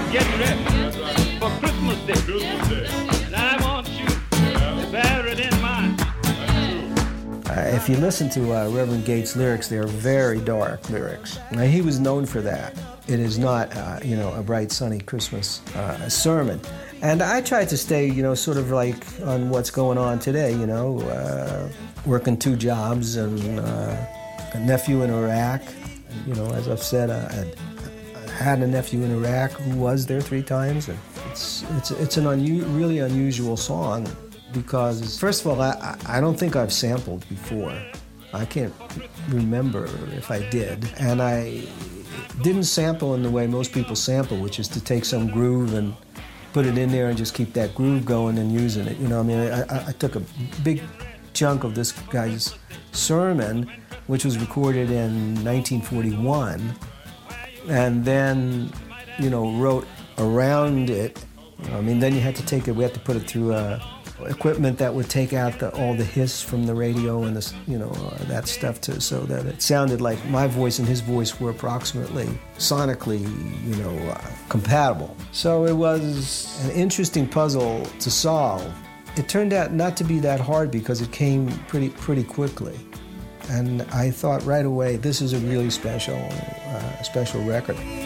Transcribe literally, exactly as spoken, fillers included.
get ready for Christmas Day. Christmas Day. And I want you to bear it in mind. Uh, if you listen to uh, Reverend Gates' lyrics, they're very dark lyrics. Now, he was known for that. It is not, uh, you know, a bright, sunny Christmas uh, sermon. And I tried to stay, you know, sort of like on what's going on today, you know, uh, working two jobs and uh, a nephew in Iraq. You know, as I've said, I had, I had a nephew in Iraq who was there three times. And it's, it's, it's an unu- really unusual song because, first of all, I, I don't think I've sampled before. I can't remember if I did. And I didn't sample in the way most people sample, which is to take some groove and put it in there and just keep that groove going and using it. You know, I mean, I, I took a big chunk of this guy's sermon, which was recorded in nineteen forty-one, and then, you know, wrote around it. I mean, then you had to take it, we had to put it through uh, equipment that would take out the, all the hiss from the radio and the, you know, uh, that stuff too, so that it sounded like my voice and his voice were approximately sonically, you know, uh, compatible. So it was an interesting puzzle to solve. It turned out not to be that hard because it came pretty pretty quickly. And I thought right away, this is a really special, uh, special record.